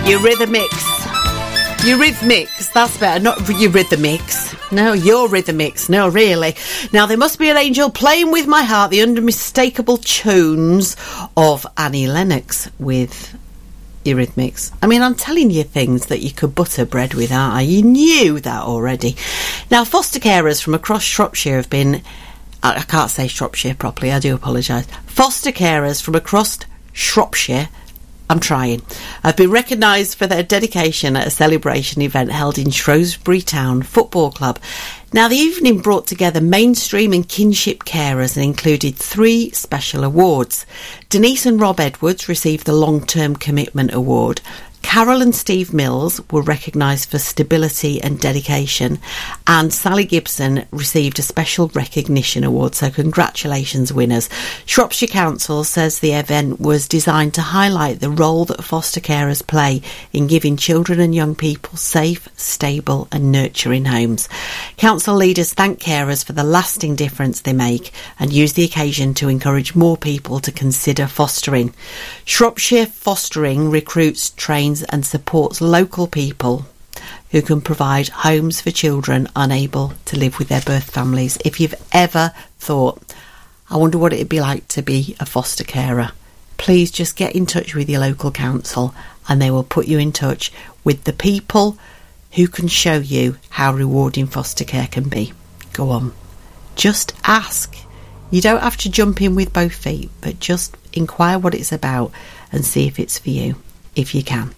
Eurythmics. Eurythmics, that's better, not Eurythmics. No, Eurythmics, no, really. Now, there must be an angel playing with my heart, the unmistakable tunes of Annie Lennox with Eurythmics. I mean, I'm telling you things that you could butter bread with, aren't I? You knew that already. Now, foster carers from across Shropshire have been... I can't say Shropshire properly, I do apologise. Foster carers from across Shropshire, I'm trying, have been recognised for their dedication at a celebration event held in Shrewsbury Town Football Club. Now, the evening brought together mainstream and kinship carers and included 3 special awards. Denise and Rob Edwards received the Long Term Commitment Award. Carol and Steve Mills were recognised for stability and dedication, and Sally Gibson received a special recognition award, so congratulations winners. Shropshire Council says the event was designed to highlight the role that foster carers play in giving children and young people safe, stable and nurturing homes. Council leaders thank carers for the lasting difference they make and use the occasion to encourage more people to consider fostering. Shropshire Fostering recruits, trains and supports local people who can provide homes for children unable to live with their birth families. If you've ever thought, I wonder what it'd be like to be a foster carer, please just get in touch with your local council and they will put you in touch with the people who can show you how rewarding foster care can be. Go on, just ask. You don't have to jump in with both feet, but just inquire what it's about and see if it's for you, if you can.